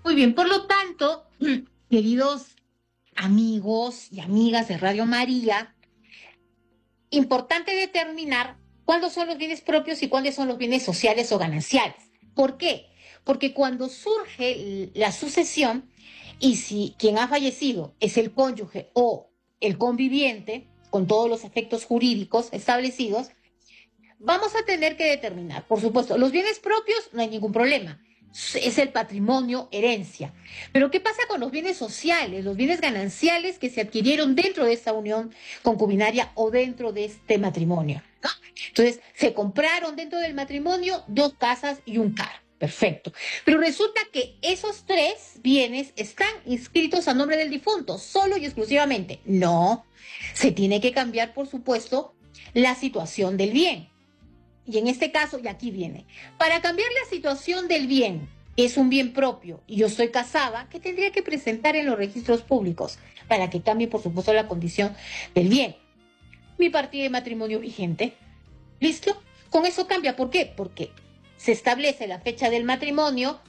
Muy bien, por lo tanto, queridos amigos y amigas de Radio María, importante determinar cuáles son los bienes propios y cuáles son los bienes sociales o gananciales. ¿Por qué? Porque cuando surge la sucesión y si quien ha fallecido es el cónyuge o el conviviente, con todos los efectos jurídicos establecidos, vamos a tener que determinar, por supuesto, los bienes propios no hay ningún problema, es el patrimonio, herencia. Pero ¿qué pasa con los bienes sociales, los bienes gananciales que se adquirieron dentro de esta unión concubinaria o dentro de este matrimonio? ¿No? Entonces, se compraron dentro del matrimonio 2 casas y un carro. Perfecto. Pero resulta que esos 3 bienes están inscritos a nombre del difunto, solo y exclusivamente. No, se tiene que cambiar, por supuesto, la situación del bien. Y en este caso, y aquí viene, para cambiar la situación del bien, que es un bien propio, y yo estoy casada, ¿qué tendría que presentar en los registros públicos? Para que cambie, por supuesto, la condición del bien. Mi partida de matrimonio vigente. ¿Listo? Con eso cambia. ¿Por qué? Porque se establece la fecha del matrimonio,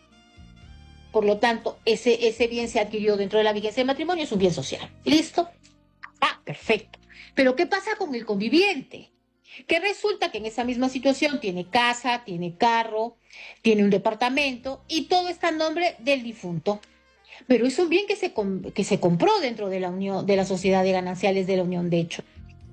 por lo tanto, ese bien se adquirió dentro de la vigencia del matrimonio, es un bien social. ¿Listo? Ah, perfecto. Pero ¿qué pasa con el conviviente? Que resulta que en esa misma situación tiene casa, tiene carro, tiene un departamento y todo está en nombre del difunto. Pero es un bien que se compró dentro de la unión, de la sociedad de gananciales de la unión de hecho.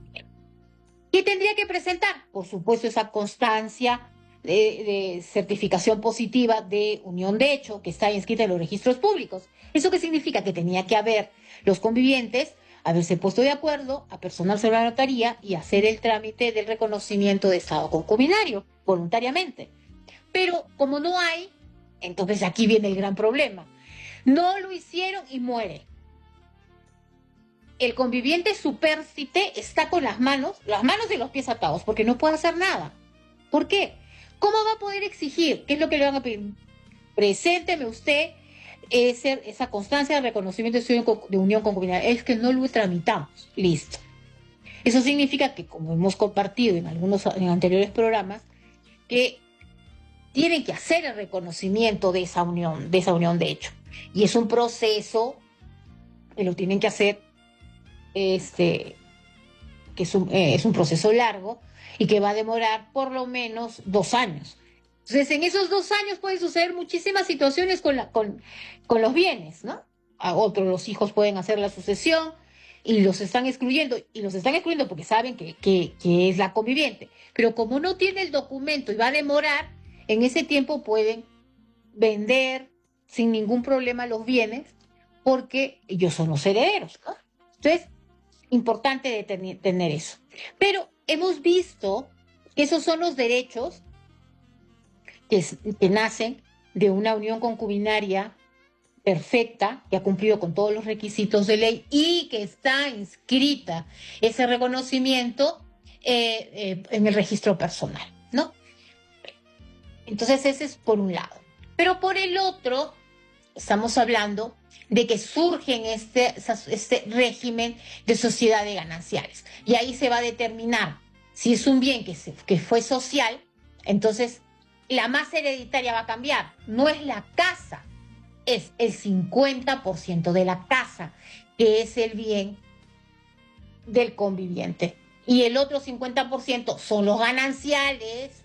¿Qué tendría que presentar? Por supuesto, esa constancia de certificación positiva de unión de hecho que está inscrita en los registros públicos. ¿Eso qué significa? Que tenía que haber los convivientes haberse puesto de acuerdo, apersonarse a la notaría y hacer el trámite del reconocimiento de estado concubinario voluntariamente. Pero como no hay, entonces aquí viene el gran problema. No lo hicieron y muere. El conviviente supérsite está con las manos y los pies atados, porque no puede hacer nada. ¿Por qué? ¿Cómo va a poder exigir? ¿Qué es lo que le van a pedir? Presénteme usted esa constancia de reconocimiento de unión concubinaria. Es que no lo tramitamos. Listo. Eso significa que, como hemos compartido en anteriores programas, que tienen que hacer el reconocimiento de esa unión de hecho. Y es un proceso que lo tienen que hacer que es un proceso largo y que va a demorar por lo menos 2 años. Entonces, en esos 2 años pueden suceder muchísimas situaciones con los bienes, ¿no? A otros, los hijos pueden hacer la sucesión y los están excluyendo porque saben que es la conviviente. Pero como no tiene el documento y va a demorar, en ese tiempo pueden vender sin ningún problema los bienes porque ellos son los herederos, ¿no? Entonces, importante tener eso. Pero hemos visto que esos son los derechos que nacen de una unión concubinaria perfecta, que ha cumplido con todos los requisitos de ley y que está inscrita ese reconocimiento en el registro personal, ¿no? Entonces ese es por un lado. Pero por el otro, estamos hablando de que surge en este régimen de sociedad de gananciales. Y ahí se va a determinar si es un bien que fue social, entonces la masa hereditaria va a cambiar. No es la casa, es el 50% de la casa, que es el bien del conviviente. Y el otro 50% son los gananciales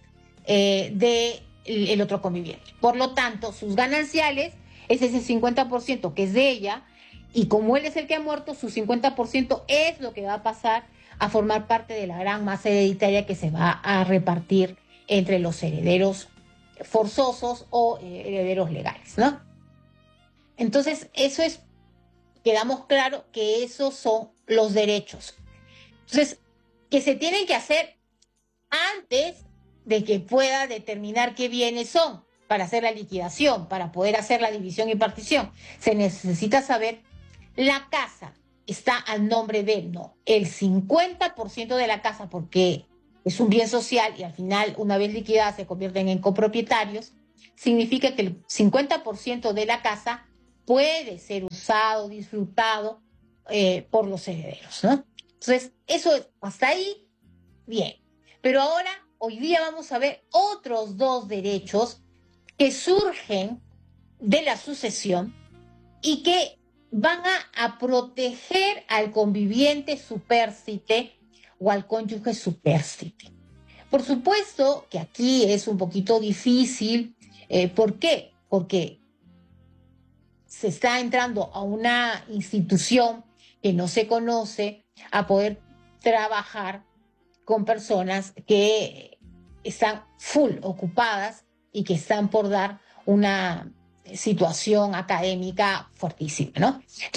del otro conviviente. Por lo tanto, sus gananciales es ese 50% que es de ella, y como él es el que ha muerto, su 50% es lo que va a pasar a formar parte de la gran masa hereditaria que se va a repartir entre los herederos forzosos o herederos legales, ¿no? Entonces, quedamos claro que esos son los derechos. Entonces, que se tienen que hacer antes de que pueda determinar qué bienes son para hacer la liquidación, para poder hacer la división y partición. Se necesita saber, la casa está al nombre de él, no, el 50% de la casa, porque es un bien social y al final, una vez liquidada, se convierten en copropietarios, significa que el 50% de la casa puede ser usado, disfrutado por los herederos, ¿no? Entonces, eso hasta ahí, bien. Pero ahora, hoy día vamos a ver otros 2 derechos que surgen de la sucesión y que van a proteger al conviviente supérsite o al cónyuge supérsite. Por supuesto que aquí es un poquito difícil. ¿Por qué? Porque se está entrando a una institución que no se conoce a poder trabajar con personas que están full ocupadas y que están por dar una situación académica fuertísima, ¿no?